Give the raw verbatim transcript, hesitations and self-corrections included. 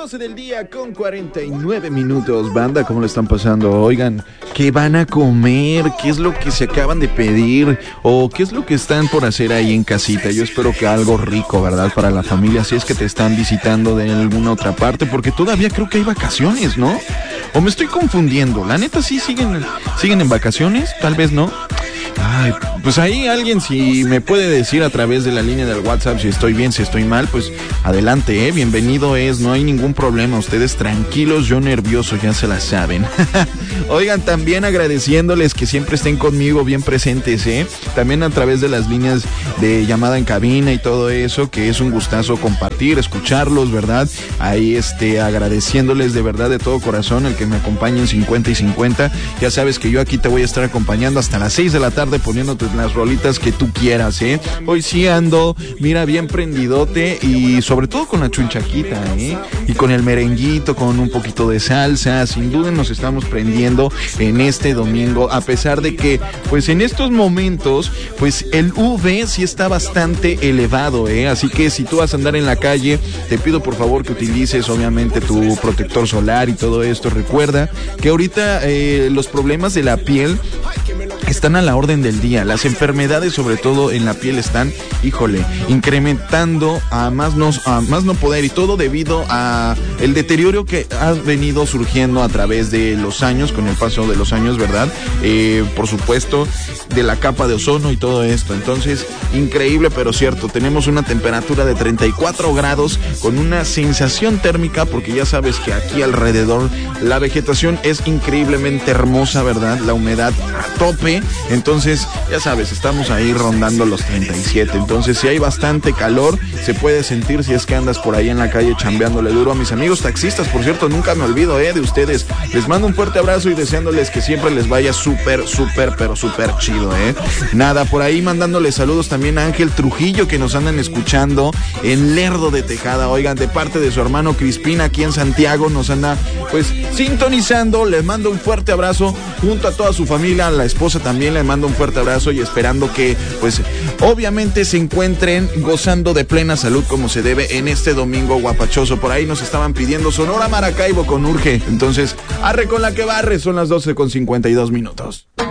doce del día con cuarenta y nueve minutos. Banda, ¿cómo le están pasando? Oigan, ¿qué van a comer? ¿Qué es lo que se acaban de pedir? ¿O qué es lo que están por hacer ahí en casita? Yo espero que algo rico, ¿verdad? Para la familia, si es que te están visitando de alguna otra parte, porque todavía creo que hay vacaciones, ¿no? ¿O me estoy confundiendo? La neta, sí siguen, siguen en vacaciones, tal vez no. Ay, pues ahí alguien si me puede decir a través de la línea del WhatsApp si estoy bien, si estoy mal, pues adelante, eh, bienvenido es, no hay ningún problema, ustedes tranquilos, yo nervioso, ya se la saben. Oigan, también agradeciéndoles que siempre estén conmigo bien presentes, eh, también a través de las líneas de llamada en cabina y todo eso, que es un gustazo compartir, escucharlos, ¿verdad? Ahí este, agradeciéndoles de verdad de todo corazón el que me acompañen cincuenta y cincuenta, ya sabes que yo aquí te voy a estar acompañando hasta las seis de la tarde poniéndote las rolitas que tú quieras, ¿eh? Hoy sí ando, mira, bien prendidote y sobre todo con la chunchaquita, ¿eh? Y con el merenguito, con un poquito de salsa, sin duda nos estamos prendiendo en este domingo, a pesar de que, pues en estos momentos, pues el U V sí está bastante elevado, ¿eh? Así que si tú vas a andar en la calle, te pido por favor que utilices obviamente tu protector solar y todo esto. Recuerda que ahorita eh, los problemas de la piel están a la orden del día, las enfermedades sobre todo en la piel están, híjole, incrementando a más no, a más no poder, y todo debido a el deterioro que ha venido surgiendo a través de los años, con el paso de los años, ¿verdad? Eh, por supuesto, de la capa de ozono y todo esto. Entonces, increíble pero cierto, tenemos una temperatura de treinta y cuatro grados con una sensación térmica, porque ya sabes que aquí alrededor la vegetación es increíblemente hermosa, ¿verdad? La humedad a tope. Entonces, ya sabes, estamos ahí rondando los treinta y siete. Entonces, si hay bastante calor, se puede sentir si es que andas por ahí en la calle chambeándole duro. A mis amigos taxistas, por cierto, nunca me olvido eh, de ustedes. Les mando un fuerte abrazo y deseándoles que siempre les vaya súper, súper, pero súper chido, ¿eh? Nada, por ahí mandándoles saludos también a Ángel Trujillo, que nos andan escuchando en Lerdo de Tejada. Oigan, de parte de su hermano Crispín, aquí en Santiago, nos anda, pues, sintonizando. Les mando un fuerte abrazo junto a toda su familia, a la esposa también les mando un fuerte abrazo y esperando que, pues, obviamente se encuentren gozando de plena salud como se debe en este domingo guapachoso. Por ahí nos estaban pidiendo Sonora Maracaibo con Urge. Entonces, arre con la que barre, son las doce con cincuenta y dos minutos.